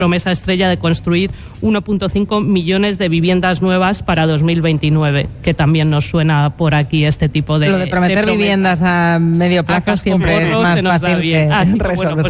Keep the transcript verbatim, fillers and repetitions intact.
promesa estrella de construir uno punto cinco millones de viviendas nuevas para dos mil veintinueve, que también nos suena por aquí este tipo de... Lo de prometer de viviendas a medio plazo siempre es más fácil que resolverlo.